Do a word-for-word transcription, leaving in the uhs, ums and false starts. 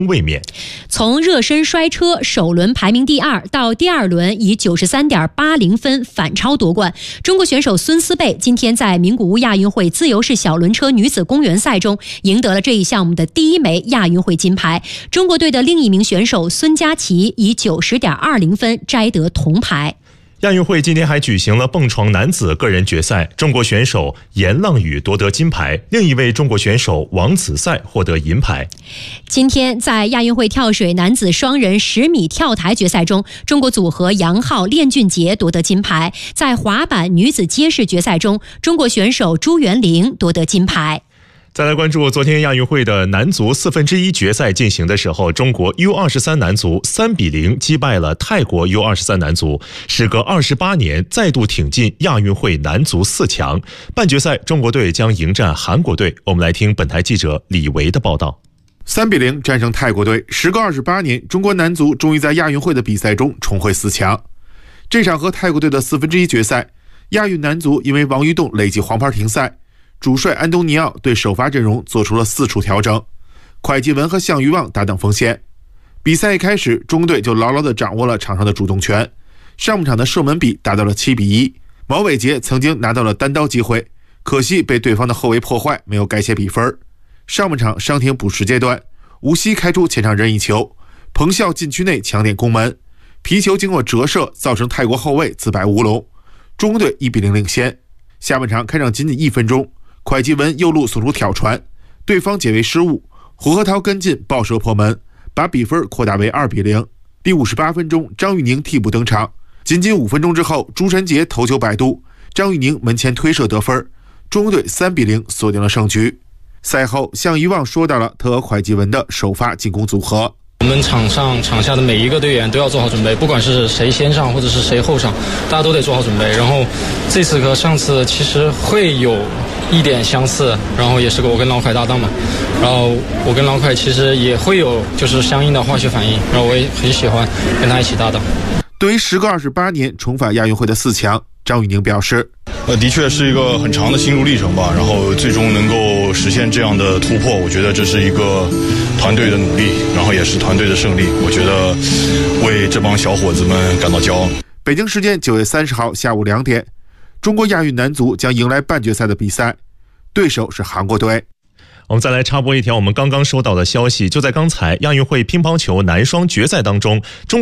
卫冕。 从热身摔车首轮排名第二到第二轮以 九十三点八零 分反超夺冠，中国选手孙思贝今天在名古屋亚运会自由式小轮车女子公园赛中赢得了这一项目的第一枚亚运会金牌。中国队的另一名选手孙佳琪以 九十点二零 分摘得铜牌。 亚运会今天还举行了蹦床男子个人决赛，中国选手严浪宇夺得金牌，另一位中国选手王子赛获得银牌。 今天在亚运会跳水男子双人十米跳台决赛中，中国组合杨昊、练俊杰夺得金牌。在滑板女子街式决赛中，中国选手朱元玲夺得金牌。 再来关注昨天亚运会的男足四分之一决赛进行的时候，中国 U 二十三 男足三比零击败了泰国 U 二十三 男足，时隔二十八年再度挺进亚运会男足四强。半决赛中国队将迎战韩国队。我们来听本台记者李维的报道。 三比零战胜泰国队，时隔二十八年，中国男足终于在亚运会的比赛中重回四强。这场和泰国队的四分之一决赛，亚运男足因为王玉栋累计黄牌停赛，主帅安东尼奥对首发阵容做出了四处调整，蒯基文和项羽旺搭档锋线。比赛一开始，中国队就牢牢地掌握了场上的主动权，上半场的射门比达到了七比一。毛伟杰曾经拿到了单刀机会，可惜被对方的后卫破坏，没有改写比分。上半场伤停补时阶段，吴曦开出前场任意球，彭笑禁区内抢点攻门，皮球经过折射，造成泰国后卫自摆乌龙，中国队一比零领先。下半场开场仅仅一分钟，蒯基文右路送出挑传，对方解围失误，胡鹤涛跟进爆射破门，把比分扩大为二比零。第五十八分钟，张玉宁替补登场，仅仅五分钟之后，朱晨杰头球摆渡，张玉宁门前推射得分，中国队三比零锁定了胜局。赛后，项羽旺说到了他和蒯基文的首发进攻组合。 我们场上场下的每一个队员都要做好准备，不管是谁先上或者是谁后上，大家都得做好准备。然后这次和上次其实会有一点相似，然后也是个我跟老蒯搭档嘛，然后我跟老蒯其实也会有就是相应的化学反应，然后我也很喜欢跟他一起搭档。 对于时隔二十八年重返亚运会的四强，张玉宁表示， 呃，的确是一个很长的心路历程吧，然后最终能够实现这样的突破，我觉得这是一个团队的努力，然后也是团队的胜利，我觉得为这帮小伙子们感到骄傲。 北京时间九月三十号下午两点，中国亚运男足将迎来半决赛的比赛，对手是韩国队。 我们再来插播一条我们刚刚收到的消息，就在刚才亚运会乒乓球男双决赛当中，中